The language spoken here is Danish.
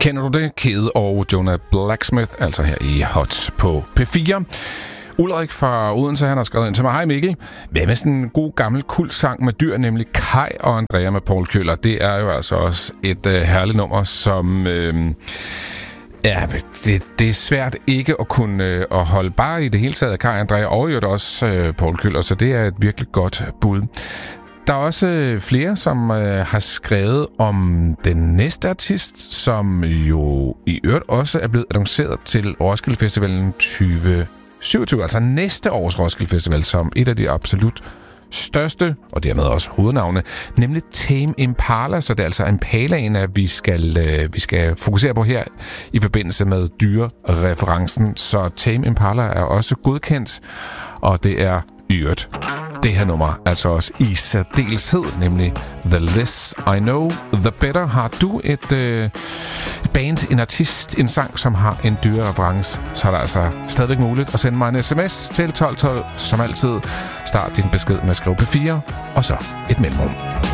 Kender du det? Kid og Jonah Blacksmith, altså her i Hot på P4. Ulrik fra Odense, han har skrevet ind til mig. Hej Mikkel. Hvad med sådan en god gammel sang med dyr, nemlig Kai og Andrea med Paul Køller? Det er jo altså også et herligt nummer, som... Ja, det er svært ikke at kunne at holde bare i det hele taget af Kai og Andrea, og jo også Paul Køller, så det er et virkelig godt bud. Der er også flere, som har skrevet om den næste artist, som jo i øvrigt også er blevet annonceret til Roskilde Festivalen 2027, altså næste års Roskilde Festival, som et af de absolut største, og dermed også hovednavne, nemlig Tame Impala. Så det er altså Impalaen, at vi skal fokusere på her i forbindelse med dyrereferencen. Så Tame Impala er også godkendt, og det er i øvrigt det her nummer, altså også i særdeleshed, nemlig The Less I Know, The Better. Har du et band, en artist, en sang, som har en dyrereference, så er det altså stadigvæk muligt at sende mig en sms til 1212, som altid. Start din besked med at skrive P4, og så et mellemrum.